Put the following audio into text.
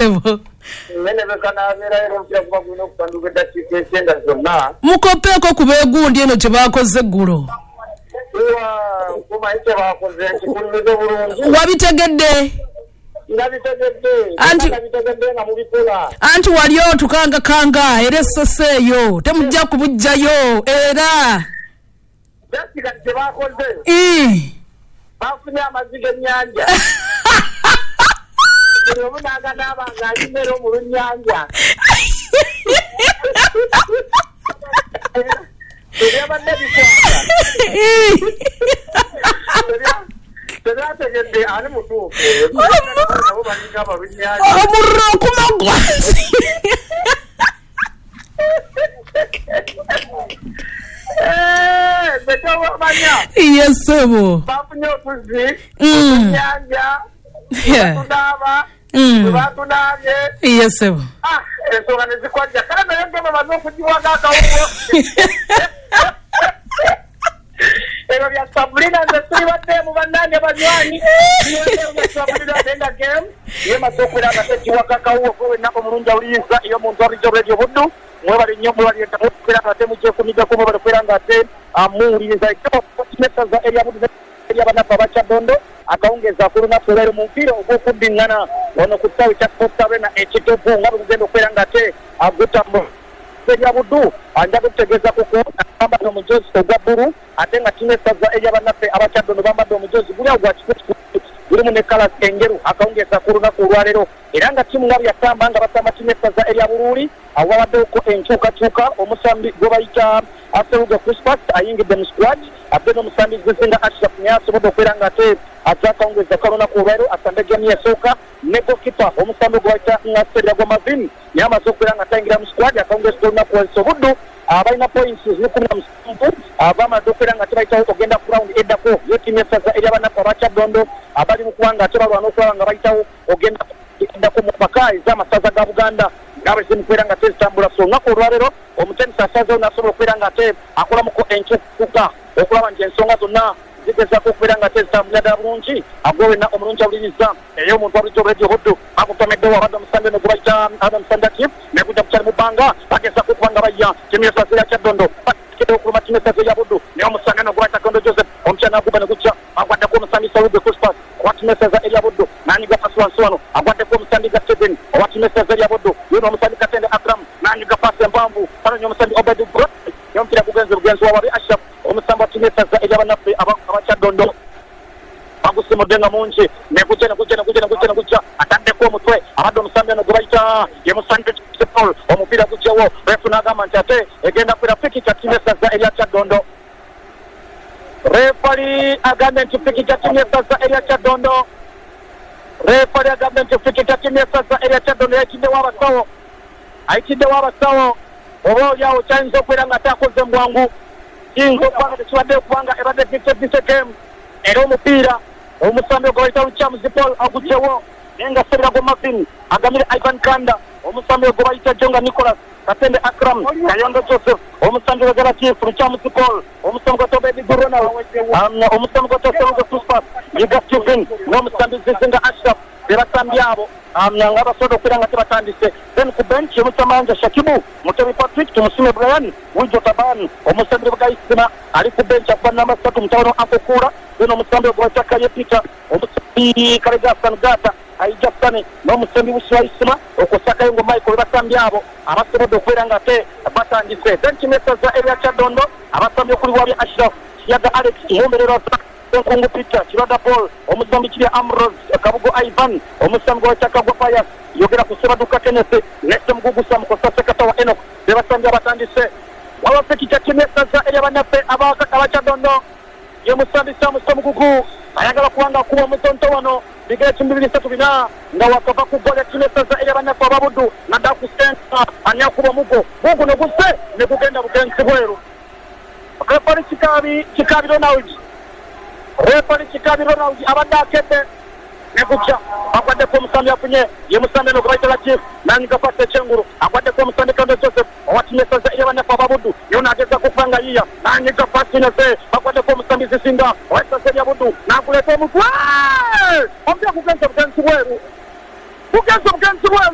sebo. Mene bekana mera ero mpya kuba kuno kupanduka dakika senda zonna. Mukopeko kubegundi eno kyebakoze eggulo. Kuma ite bakoze kikulumeze bulungi. Wabitegedde? Ndabitegedde. Ndabitegedde nga mubikola. Anti wali otukanga era essoseeyo temujja kubujjayo era. Dasika tebakoze. Bafunye amazzi g'ennyanja. Obunanga n'abanga alimero mu lunyanja. Tebabadde bikwata. Tebategedde ali mutuufu. Omurro okumagwazi. Yes, sebo. Bafunye otuzi. Ennyanja. Batudaba. Batudabye. Yes, sebo. Ensonga nezikwajja. Kale naye ngoma baze okugiwaga akawuwo. Ero bya Sabrina nze tulibadde mu bannange banywanyi. Sabrina agenda game. Ye masokwera agatekiwaga akawuwo kowe nako mulungi awuliriza iyo muntu alijo radio buddu. Mwebali nnyo mwebali entakwera ate mujje kumigako mwebali kwera ngate amuwuliriza ekimeta za eri abudu eri abanafu abakyadondo akawungeza ku lunaku olwaleero mu mupiira ogw'okuddiŋŋana ono ku ttaawe kya Sportsarena ekitovu nga bwe gugenda okwera ngate agutambo eri abuddu anjaga okutegeeza kuko bambadde omujoozi ogwa bbulu ate nga kinesaza eri abanafe abakyadondo bambadde omujoozi guli awo gwa kikuku gulimu ne kalas enjeru akawungeza ku lunaku olwaleero era nga timu nga bwe yatamba nga basamba kinesaza eri abuluuli awo wabaddeko enkyukakyuka omusambi gwe bayita Aseruga Crispas ayingidde mu squad ate n'omusambi Zizinga Ashraf naye asobodde okwera ng'ate akyakawungeza kalunaku olwaleero asambe gemu esooka ne gokipa omusambi gwe bayita Naserya Gomavin naye amaze okubeera nga tayingira mu squad akawungeza olunaku olsobuddu abalina points zikumi na musanvu bamadde okubeera nga tebayitawo ogenda ku rawundi eddako yo tiimu esaza eri abanafu abakyadondo abali mu kuba nga ate balwana okulaba nga bayitawo ogenda eddako mu mpaka ez'amasaza ga Buganda nga bwe zimukwera nga tezitambula so olunaku olwaleero omutenisi asazeewo n'asobola okubeera nga ate akolamuko enkyukuka okulaba nti ensonga zonna zigezaako okubeera nga tezitambulira ddala bulungi agwe wenna omulungi awuliriza eyo omuntu wabulijjo obulejjo obuddu bakutomeddewo abadde omusambi eno gwe bayita Adam Sandatif nekujja kukyali mu bbanga bagezaako okuba nga bayya timu y'esaza ya Kyaddondo okuluma timu y'esaza ya Buddu naye omusambi eno gwe bayita Kondo Joseph omukyala n'aguba ne gujja agwaddeko omusambi Saluge Crispas owa timu y'esaza erya Buddu n'anyiga pasi wansi wano agwaddeko omusambi ga Steven owa timu y'esaza erya Buddu yono omusambi Katende Akram n'anyiga pasi empanvu pano nyo omusambi Obedi Brot yomupiira bugenzi wawabi Ashraf omusambi wa timu y'esaza erya bannaffe abakyadondo bagusimudde nga mungi negujja ataddeko omutwe abadde omusambi eno gwe bayita ye musambi Paul omupiira gujjawo refu n'agamba nti ate egenda kwera piki kya timu y'esaza erya Kyaddondo refali agambye nti piki kya timu y'esaza erya Kyaddondo refali agambye nti piki kya timu y'esaza erya Kyaddondo ayitiddewo abasawo oba oliawo kyayinza okubeera nga atakoze mbwangu kiyinza okubanga tekibadde kubanga ebadde fifty game era omupiira omusambi gwe bayita Luchamuzi Paul agugyewo naye nga Serira Gomavin agamire Ivan Kanda omusambi gwe bayita Jonga Nicholas Katende Akram Kayondo Joseph omusambi gwe Latif Luchamuzi Paul omusambi gwe Tobedi Ronald omusambi gwe Seruga Crispas Yiga Steven n'omusambi Zizinga Ashraf bebasambi abo nga basobola okubeera nga tebatandise then ku bench omusamanja Shakibu Mutebi Patrick Tumusime Brian Wijo Taban omusambi Bugayisima ali ku bench akuba namba 3 mutawano Akokura then omusambi gwe Kaye Peter omusambi Kalega Sangata Aija Sane n'omusambi Buswayisima okusakayo ngo Michael basambi abo abasobodde okubeera nga te batandise then kimesaza erya Kyaddondo abasambi okuli wabi Ashraf Yaga Alex Mumerera Nkungu Peter Kirada Paul omusambi Kirya Ambrose Kabugo Ivan omusambi wa Chakagwa Pius yogera ku Sebaduka Kenneth Neste Mugugusa Mukosa Sekata wa Enoch bebasambi abatandise wabapeki kya timu y'esaza eri abannaffe abakyadondo ye musambi Samusa Mugugu ayagala kubanga kuba omutonto wano bigere 2-3 nga wakava ku ggola timu y'esaza eri abannaffe ababuddu nadda ku senta ani akuba mugo gugu ne gusse ne gugenda bugenzi bweru refari Kikabi Ronald abadde akedde ne gujja agwaddeko omusambi afunye ye musambi eno gwe bayita Latif n'anyiga pasi ekyengulu agwaddeko omusambi Kondo Joseph owa timu y'esaza eri abannaffe ababuddu yo n'agezako okubanga yiya n'anyiga pasi nese agwaddeko omusambi Zizinga owa esaza erya Buddu n'aguleeta omutwe omupira gugenze bugenzi bweru